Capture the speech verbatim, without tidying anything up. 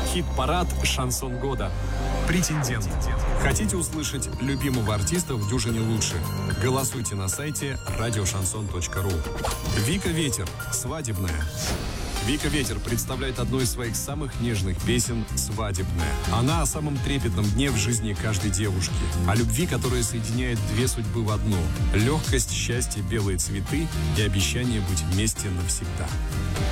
Хит-парад «Шансон года». Претендент. Хотите услышать любимого артиста в дюжине лучше? Голосуйте на сайте радиошансон точка ру. Вика Ветер. Свадебная. Вика Ветер представляет одну из своих самых нежных песен «Свадебная». Она о самом трепетном дне в жизни каждой девушки. О любви, которая соединяет две судьбы в одну. Легкость, счастье, белые цветы и обещание быть вместе навсегда.